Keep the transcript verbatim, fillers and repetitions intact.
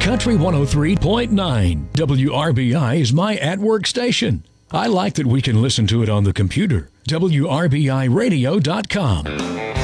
Country one oh three point nine. W R B I is my at-work station. I like that we can listen to it on the computer. W R B I radio dot com.